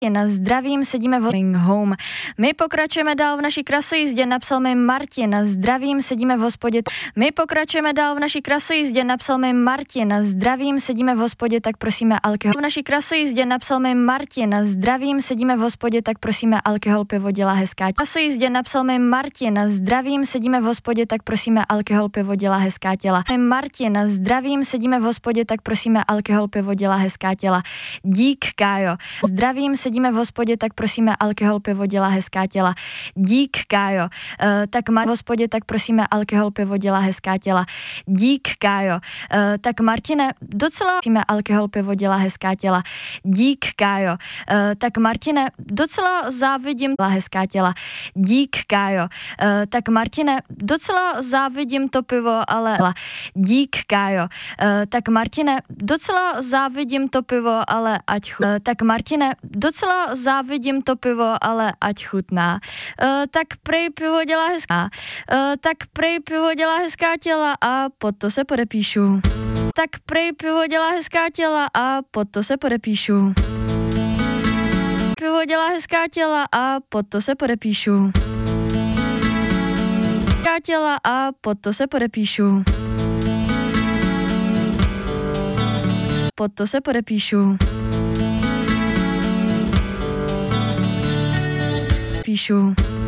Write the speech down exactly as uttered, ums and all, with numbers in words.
Na zdravím, sedíme v Going Home. My pokračujeme dál v naší krasojízdě, napsal mi Martin. Na zdravím, sedíme v hospodě. My pokračujeme dál v naší krasojízdě, napsal mi Martin. Na zdravím, sedíme v hospodě, tak prosíme alkohol. V naší krasojízdě napsal mi Martin. Na zdravím, sedíme v hospodě, tak prosíme alkohol, pivo, dělá hezká. Krasojízdě napsal mi Martin. Na zdravím, sedíme v hospodě, tak prosíme alkohol, pivo, dělá hezká těla. Martin, na zdravím, sedíme v hospodě, tak prosíme alkohol, pivo, dělá hezká těla. Dík, Kájo. Zdravím, sedíme v hospodě, tak prosíme alkohol, pivo, dělá hezká těla. Dík, Kájo. Uh, tak ma- v hospodě, tak prosíme alkohol, pivo, dělá hezká těla. Dík, Kájo. Uh, tak Martine, docela prosíme alkohol, pivo, dělá hezká těla. Dík, Kájo. Uh, tak Martine, docela závidím dělá hezká těla. Dík, Kájo. Uh, tak Martine, docela závidím to pivo, ale dík, Kájo. Uh, tak Martine, docela závidím to pivo, ale ať chutná. Uh, tak Martine, docela závidím to pivo, ale ať chutná. Uh, tak prej pivo dělá hezká. Uh, tak prej pivo dělá hezká těla a pod to se podepíšu. Tak prej pivo dělá hezká těla a pod to se podepíšu. Pivo dělá hezká těla a pod to se podepíšu. Hezká těla a pod to se podepíšu. Pod to se podepíšu. Píšu.